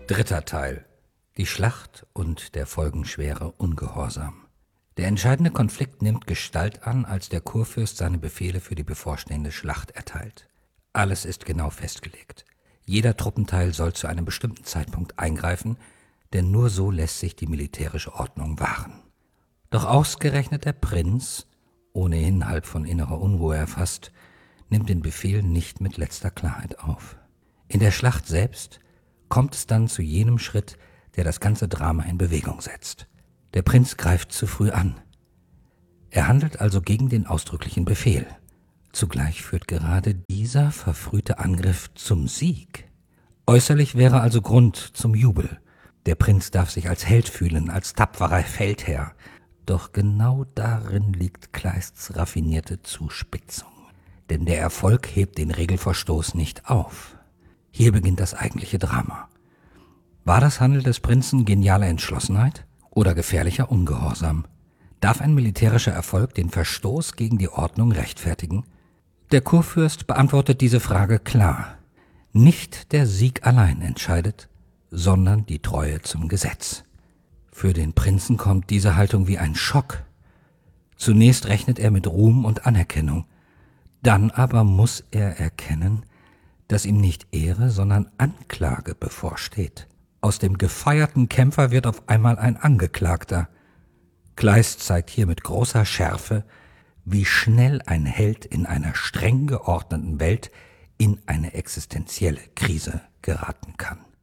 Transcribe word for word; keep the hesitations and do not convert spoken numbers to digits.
Dritter Teil. Die Schlacht und der folgenschwere Ungehorsam. Der entscheidende Konflikt nimmt Gestalt an, als der Kurfürst seine Befehle für die bevorstehende Schlacht erteilt. Alles ist genau festgelegt. Jeder Truppenteil soll zu einem bestimmten Zeitpunkt eingreifen, denn nur so lässt sich die militärische Ordnung wahren. Doch ausgerechnet der Prinz, ohnehin halb von innerer Unruhe erfasst, nimmt den Befehl nicht mit letzter Klarheit auf. In der Schlacht selbst kommt es dann zu jenem Schritt, der das ganze Drama in Bewegung setzt. Der Prinz greift zu früh an. Er handelt also gegen den ausdrücklichen Befehl. Zugleich führt gerade dieser verfrühte Angriff zum Sieg. Äußerlich wäre also Grund zum Jubel. Der Prinz darf sich als Held fühlen, als tapferer Feldherr. Doch genau darin liegt Kleists raffinierte Zuspitzung. Denn der Erfolg hebt den Regelverstoß nicht auf. Hier beginnt das eigentliche Drama. War das Handeln des Prinzen geniale Entschlossenheit oder gefährlicher Ungehorsam? Darf ein militärischer Erfolg den Verstoß gegen die Ordnung rechtfertigen? Der Kurfürst beantwortet diese Frage klar. Nicht der Sieg allein entscheidet, sondern die Treue zum Gesetz. Für den Prinzen kommt diese Haltung wie ein Schock. Zunächst rechnet er mit Ruhm und Anerkennung. Dann aber muss er erkennen, dass ihm nicht Ehre, sondern Anklage bevorsteht. Aus dem gefeierten Kämpfer wird auf einmal ein Angeklagter. Kleist zeigt hier mit großer Schärfe, wie schnell ein Held in einer streng geordneten Welt in eine existenzielle Krise geraten kann.